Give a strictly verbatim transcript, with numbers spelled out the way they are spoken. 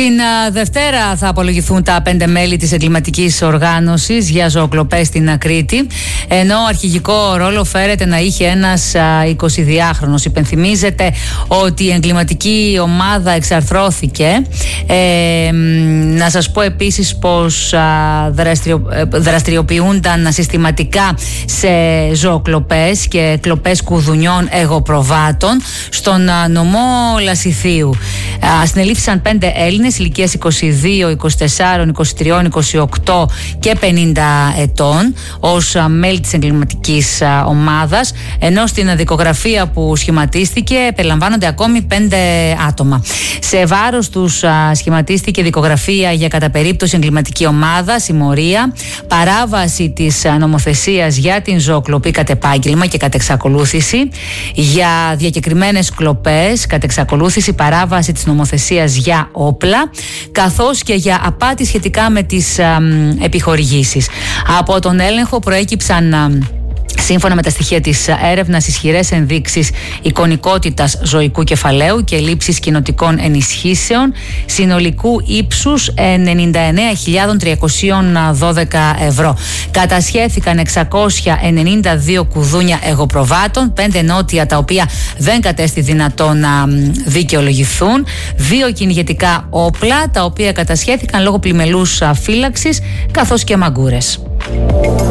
Την α, Δευτέρα θα απολογηθούν τα πέντε μέλη της εγκληματικής οργάνωσης για ζωοκλοπές στην Κρήτη, ενώ αρχηγικό ρόλο φέρεται να είχε ένας α, εικοσιδυάχρονος. Υπενθυμίζεται ότι η εγκληματική ομάδα εξαρθρώθηκε. Ε, να σας πω επίσης πως α, δραστηριο, δραστηριοποιούνταν συστηματικά σε ζωοκλοπές και κλοπές κουδουνιών εγωπροβάτων στον α, νομό Λασιθίου. Συνελήφθησαν πέντε Έλληνες ηλικίας είκοσι δύο, είκοσι τέσσερα, είκοσι τρία, είκοσι οκτώ και πενήντα ετών ως μέλη της εγκληματικής ομάδας, ενώ στην δικογραφία που σχηματίστηκε περιλαμβάνονται ακόμη πέντε άτομα. Σε βάρος τους σχηματίστηκε δικογραφία για κατά περίπτωση εγκληματική ομάδα, συμμορία, παράβαση της νομοθεσίας για την ζωοκλοπή κατ' επάγγελμα και κατ' εξακολούθηση, για διακεκριμένες κλοπές κατ' εξακολούθηση, παράβαση της νομοθεσίας για όπλα, καθώς και για απάτη σχετικά με τις α, επιχορηγήσεις. Από τον έλεγχο προέκυψαν α, σύμφωνα με τα στοιχεία της έρευνας, ισχυρές ενδείξεις εικονικότητας ζωικού κεφαλαίου και λήψης κοινοτικών ενισχύσεων συνολικού ύψους ενενήντα εννέα χιλιάδες τριακόσια δώδεκα ευρώ. Κατασχέθηκαν εξακόσια ενενήντα δύο κουδούνια εγωπροβάτων, πέντε νότια τα οποία δεν κατέστη δυνατό να δικαιολογηθούν, δύο κυνηγετικά όπλα τα οποία κατασχέθηκαν λόγω πλημελούς φύλαξης, καθώς και μαγκούρες.